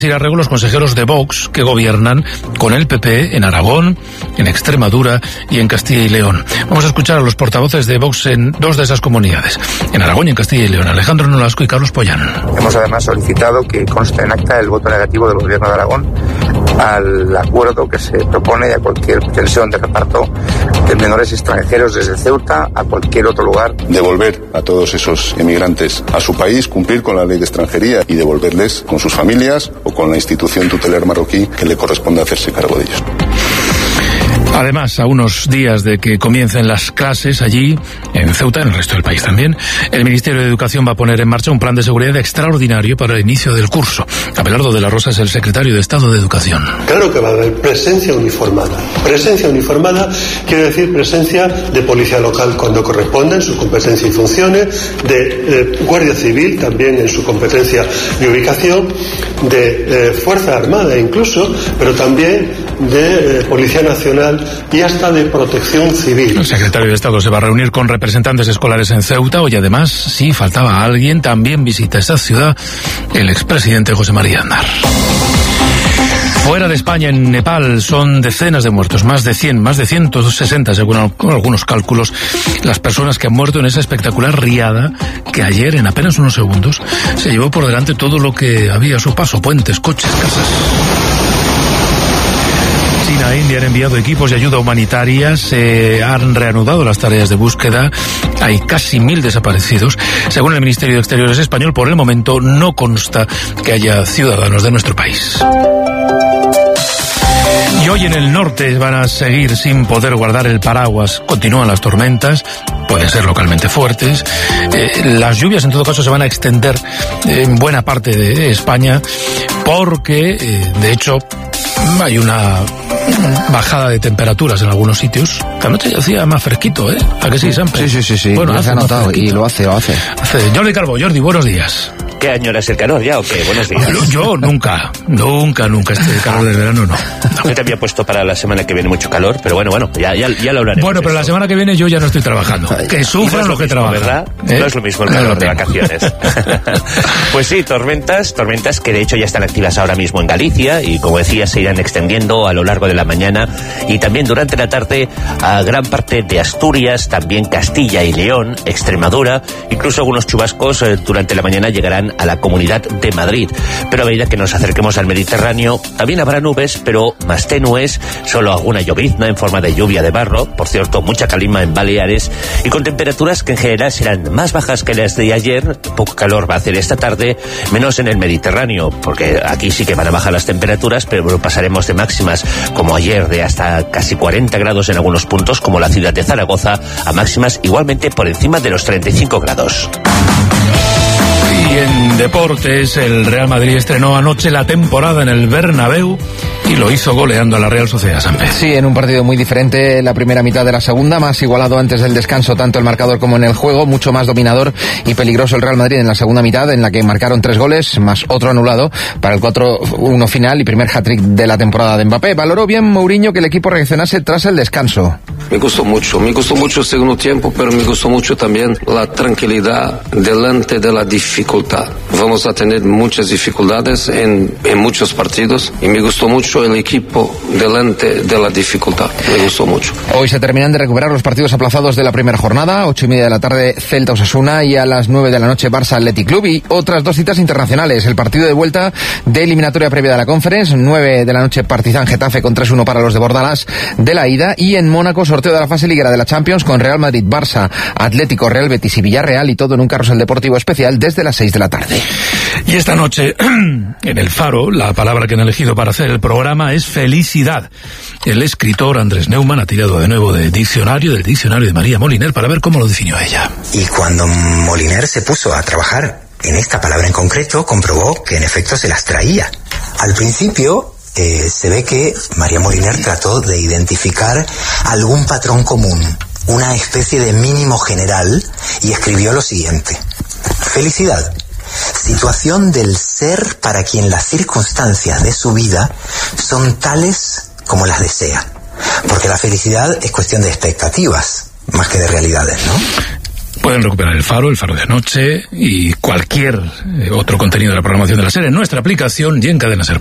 Ir a Rego los consejeros de Vox que gobiernan con el PP en Aragón, en Extremadura y en Castilla y León. Vamos a escuchar a los portavoces de Vox en dos de esas comunidades, en Aragón y en Castilla y León, Alejandro Nolasco y Carlos Pollán. Hemos además solicitado que conste en acta el voto negativo del gobierno de Aragón al acuerdo que se propone a cualquier pretensión de reparto de menores extranjeros desde Ceuta a cualquier otro lugar. Devolver a todos esos emigrantes a su país, cumplir con la ley de extranjería y devolverles con sus familias o con la institución tutelar marroquí que le corresponde hacerse cargo de ellos. Además, a unos días de que comiencen las clases allí, en Ceuta, en el resto del país también, el Ministerio de Educación va a poner en marcha un plan de seguridad extraordinario para el inicio del curso. Abelardo de la Rosa es el secretario de Estado de Educación. Claro que va a haber presencia uniformada. Presencia uniformada quiere decir presencia de policía local cuando corresponda en su competencia y funciones, de Guardia Civil también en su competencia y ubicación, de Fuerza Armada incluso, pero también de Policía Nacional y hasta de Protección Civil. El secretario de Estado se va a reunir con representantes escolares en Ceuta. Hoy además, si faltaba alguien, también visita esta ciudad el expresidente José María Aznar. Fuera de España, en Nepal, son decenas de muertos, más de 100, más de 160 según algunos cálculos, las personas que han muerto en esa espectacular riada que ayer, en apenas unos segundos, se llevó por delante todo lo que había a su paso: puentes, coches, casas. China e India han enviado equipos de ayuda humanitaria, se han reanudado las tareas de búsqueda, hay casi 1000 desaparecidos. Según el Ministerio de Exteriores español, por el momento no consta que haya ciudadanos de nuestro país. Y hoy en el norte van a seguir sin poder guardar el paraguas. Continúan las tormentas, pueden ser localmente fuertes. Las lluvias en todo caso se van a extender en buena parte de España porque, de hecho, hay una bajada de temperaturas en algunos sitios. Esta noche ya hacía más fresquito, ¿eh? ¿A que sí, Sampe? Sí. Bueno, se ha notado y lo hace. Jordi Calvo. Jordi, buenos días. ¿Qué añoras el calor ya o qué? Buenos días. Yo nunca. Este calor del verano no. Yo te había puesto para la semana que viene mucho calor, pero bueno, ya lo hablaremos. Bueno, pero la semana que viene yo ya no estoy trabajando. Que sufran los que trabajan. ¿Verdad? No es lo mismo el calor de vacaciones. Pues sí, tormentas que de hecho ya están activas ahora mismo en Galicia y, como decía, se irán extendiendo a lo largo de la mañana y también durante la tarde a gran parte de Asturias, también Castilla y León, Extremadura, incluso algunos chubascos durante la mañana llegarán a la Comunidad de Madrid. Pero a medida que nos acerquemos al Mediterráneo, también habrá nubes, pero más tenues, solo alguna llovizna en forma de lluvia de barro, por cierto, mucha calima en Baleares, y con temperaturas que en general serán más bajas que las de ayer. Poco calor va a hacer esta tarde, menos en el Mediterráneo, porque aquí sí que van a bajar las temperaturas, pero pasaremos de máximas como ayer de hasta casi 40 grados en algunos puntos, como la ciudad de Zaragoza, a máximas igualmente por encima de los 35 grados. Y en deportes, el Real Madrid estrenó anoche la temporada en el Bernabéu y lo hizo goleando a la Real Sociedad Sampe. Sí, en un partido muy diferente, la primera mitad de la segunda, más igualado antes del descanso tanto el marcador como en el juego, mucho más dominador y peligroso el Real Madrid en la segunda mitad, en la que marcaron 3 goles, más otro anulado para el 4-1 final y primer hat-trick de la temporada de Mbappé. Valoró bien Mourinho que el equipo reaccionase tras el descanso. Me gustó mucho el segundo tiempo, pero me gustó mucho también la tranquilidad delante de la dificultad. Vamos a tener muchas dificultades en muchos partidos y me gustó mucho el equipo delante de la dificultad. Me gustó mucho. Hoy se terminan de recuperar los partidos aplazados de la primera jornada, 8:30 de la tarde Celta Osasuna y a las 9 de la noche Barça Athletic Club, y otras 2 citas internacionales. El partido de vuelta de eliminatoria previa de la Conference, 9 de la noche Partizan Getafe con 3-1 para los de Bordalás de la ida, y en Mónaco sorteo de la fase liguera de la Champions con Real Madrid, Barça, Atlético, Real Betis y Villarreal, y todo en un carrusel deportivo especial desde las 6 de la tarde. Y esta noche, en El Faro, la palabra que han elegido para hacer el programa es felicidad. El escritor Andrés Neumann ha tirado de nuevo del diccionario de María Moliner para ver cómo lo definió ella. Y cuando Moliner se puso a trabajar en esta palabra en concreto, comprobó que en efecto se las traía. Al principio se ve que María Moliner trató de identificar algún patrón común, una especie de mínimo general, y escribió lo siguiente: felicidad, situación del ser para quien las circunstancias de su vida son tales como las desea. Porque la felicidad es cuestión de expectativas, más que de realidades, ¿no? Pueden recuperar el Faro de anoche y cualquier otro contenido de la programación de la serie en nuestra aplicación y en Cadena Ser.